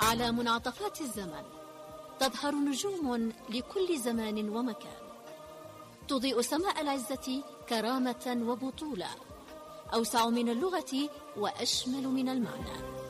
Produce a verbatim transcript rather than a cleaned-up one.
على منعطفات الزمن تظهر نجوم لكل زمان ومكان، تضيء سماء العزة كرامة وبطولة، أوسع من اللغة وأشمل من المعنى.